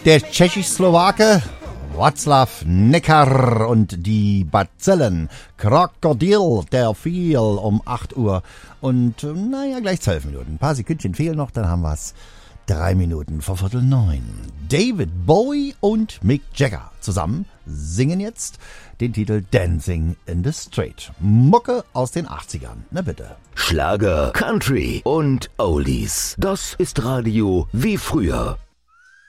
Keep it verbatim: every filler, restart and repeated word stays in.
Der Tschechisch-Slowake Václav Necker und die Bazillen. Krokodil, der fiel um acht Uhr. Und naja, gleich zwölf Minuten. Ein paar Sekündchen fehlen noch, dann haben wir's. Drei Minuten vor Viertel neun. David Bowie und Mick Jagger zusammen singen jetzt den Titel Dancing in the Street. Mucke aus den achtzigern. Na bitte. Schlager, Country und Oldies. Das ist Radio wie früher.